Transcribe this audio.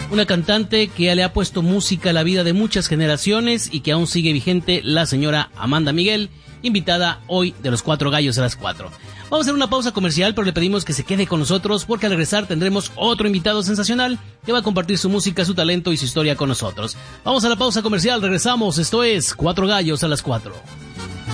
una cantante que le ha puesto música a la vida de muchas generaciones y que aún sigue vigente, la señora Amanda Miguel, invitada hoy de Los Cuatro Gallos a las 4. Vamos a hacer una pausa comercial, pero le pedimos que se quede con nosotros porque al regresar tendremos otro invitado sensacional que va a compartir su música, su talento y su historia con nosotros. Vamos a la pausa comercial, regresamos, esto es Cuatro Gallos a las 4.